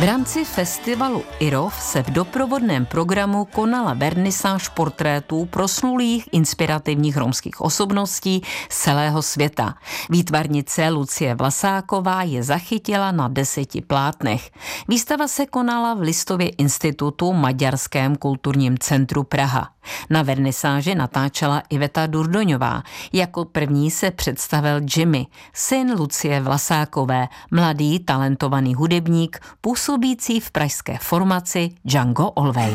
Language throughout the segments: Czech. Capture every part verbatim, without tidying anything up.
V rámci festivalu IROV se v doprovodném programu konala vernisáž portrétů proslulých inspirativních romských osobností z celého světa. Výtvarnice Lucie Vlasáková je zachytila na deseti plátnech. Výstava se konala v Listově institutu Maďarském kulturním centru Praha. Na vernisáži natáčela Iveta Durdoňová. Jako první se představil Jimmy, syn Lucie Vlasákové, mladý talentovaný hudebník, působící v pražské formaci Django Olvej.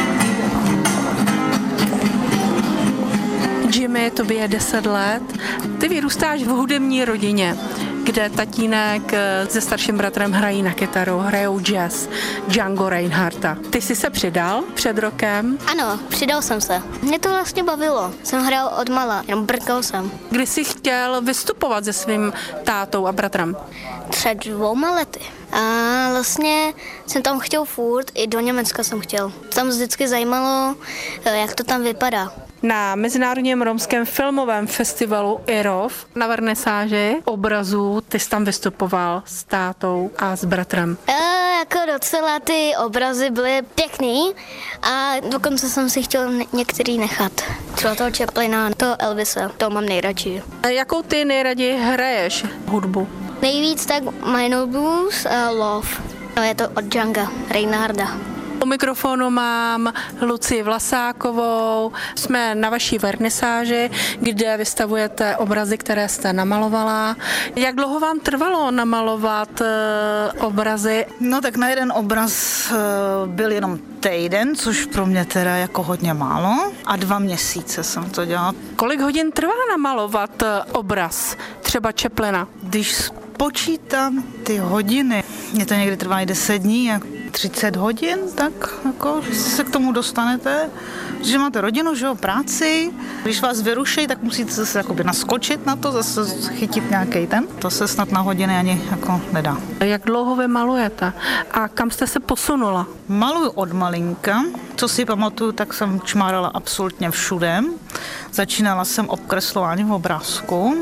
Jimmy, tobě je deset let. Ty vyrůstáš v hudební rodině, kde tatínek se starším bratrem hrají na kytaru, hrajou jazz, Django Reinhardta. Ty jsi se přidal před rokem? Ano, přidal jsem se. Mě to vlastně bavilo. Jsem hrál od mala, jenom brkal jsem. Kdy jsi chtěl vystupovat se svým tátou a bratrem? Před dvouma lety. A vlastně jsem tam chtěl furt, i do Německa jsem chtěl. Tam vždycky zajímalo, jak to tam vypadá. Na Mezinárodním romském filmovém festivalu IROV na vernisáži obrazů ty jsi tam vystupoval s tátou a s bratrem. E, jako docela ty obrazy byly pěkný a dokonce jsem si chtěl některý nechat. Třeba toho Chaplina, toho Elvise, to mám nejradši. A jakou ty nejraději hraješ hudbu? Nejvíc tak Minor Blues a Love. No, je to od Djanga Reinharda. U mikrofonu mám Lucii Vlasákovou. Jsme na vaší vernisáži, kde vystavujete obrazy, které jste namalovala. Jak dlouho vám trvalo namalovat uh, obrazy? No tak na jeden obraz uh, byl jenom týden, což pro mě teda jako hodně málo. A dva měsíce jsem to dělala. Kolik hodin trvá namalovat uh, obraz, třeba Chaplina? Když počítám ty hodiny, mě to někdy trvá i deset dní, jak třicet hodin, tak jako, že se k tomu dostanete, že máte rodinu, že jo, práci, když vás vyruší, tak musíte zase jakoby naskočit na to, zase chytit nějaký ten, to se snad na hodiny ani jako nedá. Jak dlouho vy malujete a kam jste se posunula? Maluju od malinka, co si pamatuju, tak jsem čmárala absolutně všude. Začínala jsem obkreslováním obrázku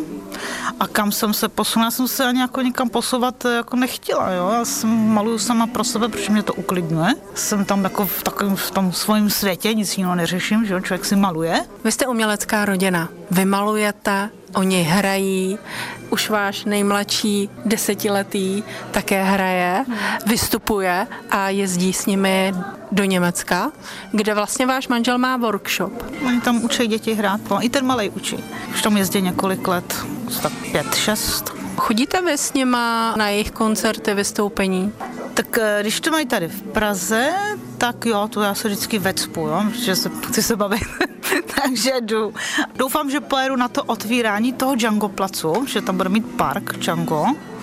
a kam jsem se posunula, jsem se ani jako nikam posouvat jako nechtěla, jo. Já jsem maluju sama pro sebe, protože mě to uklidňuje. Jsem tam jako v takovém v tom svém světě, nic jiného neřeším, že jo, člověk si maluje. Vy jste umělecká rodina, vy malujete, oni hrají, už váš nejmladší desetiletý také hraje, vystupuje a jezdí s nimi do Německa, kde vlastně váš manžel má workshop. Oni tam učí děti hrát, i ten malej učí. Už tam jezdí několik let, tak pět, šest. Chodíte vy s nima na jejich koncerty, vystoupení? Tak když to mají tady v Praze, tak jo, to já se vždycky vecpu, jo, protože se, chci se bavit. Takže jdu. Doufám, že pojedu na to otvírání toho Django placu, že tam bude mít park Django,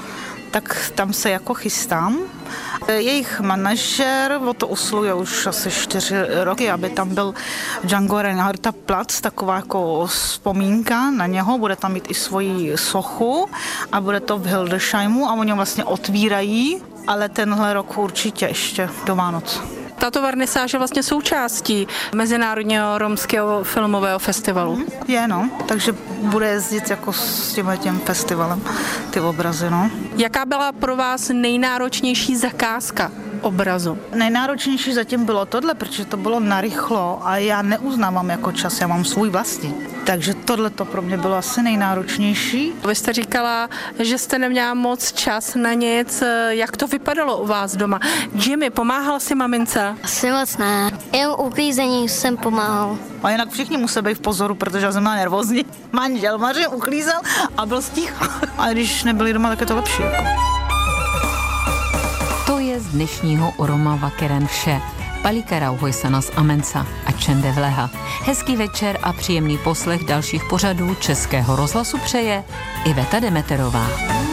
tak tam se jako chystám. Jejich manažer o to usiluje už asi čtyři roky, aby tam byl Django Reinhardta plac, taková jako vzpomínka na něho, bude tam mít i svoji sochu a bude to v Hildesheimu a oni vlastně otvírají, ale tenhle rok určitě ještě do Vánoc. Tato vernisáž je vlastně součástí Mezinárodního romského filmového festivalu. Je, no, takže bude jezdit jako s tím tím festivalem ty obrazy, no. Jaká byla pro vás nejnáročnější zakázka obrazu? Nejnáročnější zatím bylo tohle, protože to bylo narychlo a já neuznávám jako čas, já mám svůj vlastní. Takže tohle to pro mě bylo asi nejnáročnější. Vy jste říkala, že jste neměla moc čas na nic. Jak to vypadalo u vás doma? Jimmy, pomáhal si mamince? Asi moc ne. Jen uklízení jsem pomáhal. A jinak všichni museli být v pozoru, protože já jsem byla nervózní. Manžel Maře uklízel a byl sticha. A když nebyli doma, tak je to lepší. Jako. To je z dnešního Oroma Vakeren vše. Palika rauhojsanas amenca a čende vleha. Hezký večer a příjemný poslech dalších pořadů Českého rozhlasu přeje Iveta Demeterová.